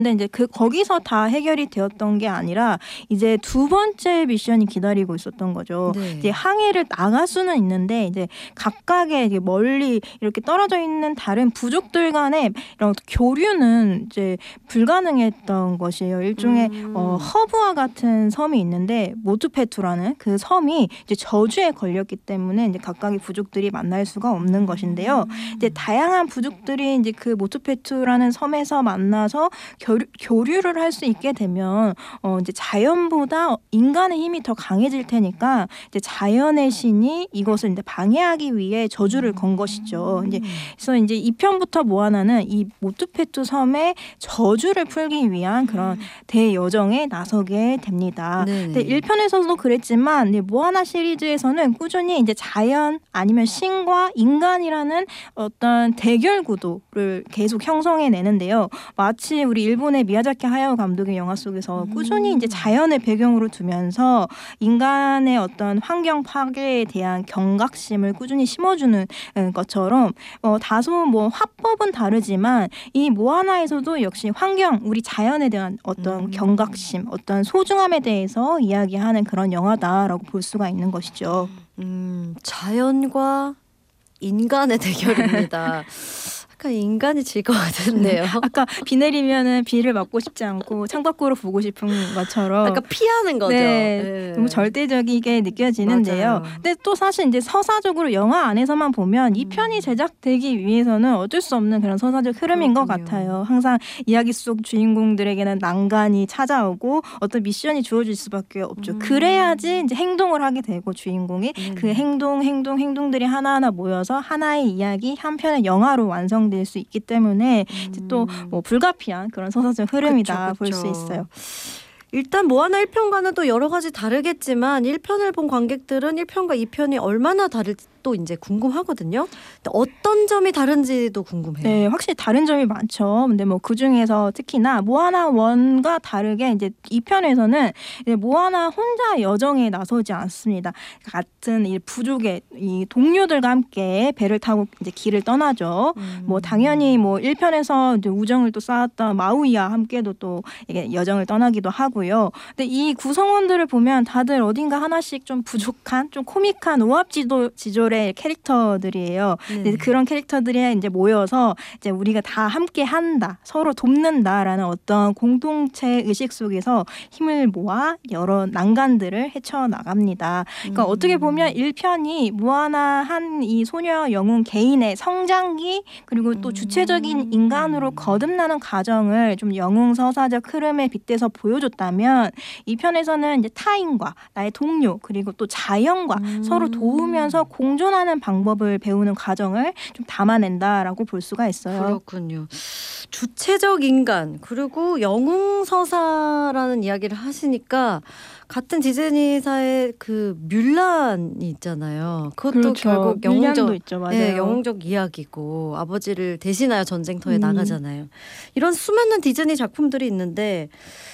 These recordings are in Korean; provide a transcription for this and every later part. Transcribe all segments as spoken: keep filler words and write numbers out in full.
근데 이제 그 거기서 다 해결이 되었던 게 아니라 이제 두 번째 미션이 기다리고 있었던 거죠. 네. 이제 항해를 나갈 수는 있는데 이제 각각의 이제 멀리 이렇게 떨어져 있는 다른 부족들 간의 이런 교류는 이제 불가능했던 것이에요. 일종의 음. 어, 허브와 같은 섬이 있는데 모투페투라는 그 섬이 이제 저주에 걸렸기 때문에 이제 각각의 부족들이 만날 수가 없는 것인데요. 이제 다양한 부족들이 이제 그 모투페투라는 섬에서 만나서 교류, 교류를 할 수 있게 되면 어 이제 자연보다 인간의 힘이 더 강해질 테니까 이제 자연의 신이 이것을 이제 방해하기 위해 저주를 건 것이죠. 이제 그래서 이제 이 편부터 모아나는 이 모투페투 섬의 저주를 풀기 위한 그런 대여정에 나서게 됩니다. 네네. 근데 일 편에서도 그랬지만 이제 모아나 시리즈에서는 꾸준히 이제 자연 아니면 신과 인간이라는 어떤 대결 구도를 계속 형성해 내는데요. 마치 우리 일본의 미야자키 하야오 감독의 영화 속에서 꾸준히 이제 자연을 배경으로 두면서 인간의 어떤 환경 파괴에 대한 경각심을 꾸준히 심어주는 것처럼 어, 다소 뭐 화법은 다르지만 이 모아나에서도 역시 환경, 우리 자연에 대한 어떤 음. 경각심, 어떤 소중함에 대해서 이야기하는 그런 영화다라고 볼 수가 있는 것이죠. 음, 자연과 인간의 대결입니다. 약간 인간이 질 것 같은데요. 아까 비 내리면은 비를 맞고 싶지 않고 창밖으로 보고 싶은 것처럼 약간 피하는 거죠. 네, 네. 너무 절대적이게 느껴지는데요. 맞아요. 근데 또 사실 이제 서사적으로 영화 안에서만 보면 이 편이 제작되기 위해서는 어쩔 수 없는 그런 서사적 흐름인 것 그렇군요. 같아요. 항상 이야기 속 주인공들에게는 난간이 찾아오고 어떤 미션이 주어질 수밖에 없죠. 음. 그래야지 이제 행동을 하게 되고 주인공이 음. 그 행동, 행동, 행동들이 하나하나 모여서 하나의 이야기, 한 편의 영화로 완성될 수 있기 때문에 이제 또 뭐 불가피한 그런 서사적 흐름이다 볼 수 있어요. 일단 모아나 일 편과는 또 여러 가지 다르겠지만 일 편을 본 관객들은 일 편과 이 편이 얼마나 다를지 또 이제 궁금하거든요. 근데 어떤 점이 다른지도 궁금해요. 네, 확실히 다른 점이 많죠. 근데 뭐 그 중에서 특히나 모아나 원과 다르게 이제 이 편에서는 이제 모아나 혼자 여정에 나서지 않습니다. 같은 이 부족의 이 동료들과 함께 배를 타고 이제 길을 떠나죠. 음. 뭐 당연히 뭐 일 편에서 이제 우정을 또 쌓았던 마우이와 함께도 또 이게 여정을 떠나기도 하고요. 근데 이 구성원들을 보면 다들 어딘가 하나씩 좀 부족한, 좀 코믹한 오합지도 지졸의 캐릭터들이에요. 네. 이제 그런 캐릭터들이 이제 모여서 이제 우리가 다 함께 한다, 서로 돕는다라는 어떤 공동체 의식 속에서 힘을 모아 여러 난간들을 헤쳐 나갑니다. 그러니까 음. 어떻게 보면 일 편이 무한한 이 소녀 영웅 개인의 성장기 그리고 또 주체적인 인간으로 거듭나는 과정을 좀 영웅 서사적 흐름에 빗대서 보여줬다면 이 편에서는 이제 타인과 나의 동료 그리고 또 자연과 음. 서로 도우면서 공존하는 방법을 배우는 과정을 좀 담아낸다라고 볼 수가 있어요. 그렇군요. 주체적 인간 그리고 영웅 서사라는 이야기를 하시니까 같은 디즈니사의 그 뮬란이 있잖아요. 그것도 그렇죠. 결국 뮬란도 영웅적, 있죠. 맞아요. 네, 영웅적 이야기고 아버지를 대신하여 전쟁터에 음. 나가잖아요. 이런 수많은 디즈니 작품들이 있는데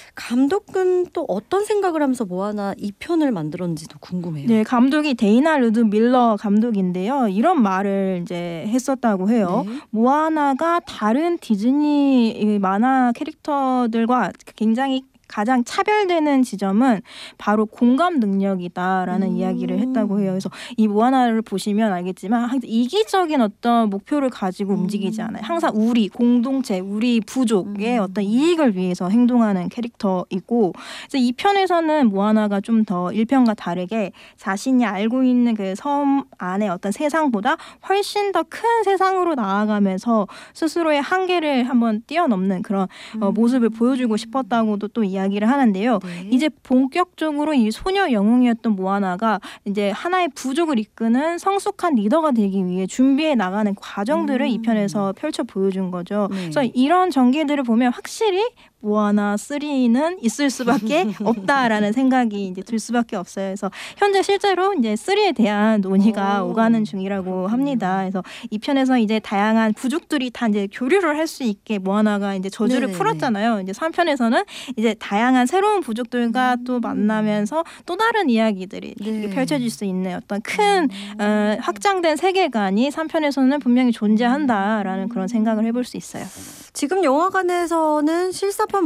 감독은 또 어떤 생각을 하면서 모아나 이 편을 만들었는지도 궁금해요. 네, 감독이 데이나 루드 밀러 감독인데요. 이런 말을 이제 했었다고 해요. 네. 모아나가 다른 디즈니 이 만화 캐릭터들과 굉장히 가장 차별되는 지점은 바로 공감 능력이다라는 음. 이야기를 했다고 해요. 그래서 이 모아나를 보시면 알겠지만 항상 이기적인 어떤 목표를 가지고 음. 움직이지 않아요. 항상 우리 공동체, 우리 부족의 음. 어떤 이익을 위해서 행동하는 캐릭터이고 그래서 이 편에서는 모아나가 좀 더 일 편과 다르게 자신이 알고 있는 그 섬 안의 어떤 세상보다 훨씬 더 큰 세상으로 나아가면서 스스로의 한계를 한번 뛰어넘는 그런 어, 모습을 보여주고 싶었다고도 또 이야기를 하는데요. 네. 이제 본격적으로 이 소녀 영웅이었던 모아나가 이제 하나의 부족을 이끄는 성숙한 리더가 되기 위해 준비해 나가는 과정들을 음. 이 편에서 펼쳐 보여준 거죠. 네. 그래서 이런 전개들을 보면 확실히 모아나 쓰리는 있을 수밖에 없다라는 생각이 이제 들 수밖에 없어요. 그래서 현재 실제로 이제 쓰리에 대한 논의가 오, 오가는 중이라고 그렇군요. 합니다. 그래서 이 편에서 이제 다양한 부족들이 다 이제 교류를 할 수 있게 모아나가 이제 저주를 네네네. 풀었잖아요. 이제 삼 편에서는 이제 다양한 새로운 부족들과 음. 또 만나면서 또 다른 이야기들이 네. 펼쳐질 수 있는 어떤 큰 어, 확장된 세계관이 삼 편에서는 분명히 존재한다라는 그런 생각을 해볼 수 있어요. 지금 영화관에서는 실사판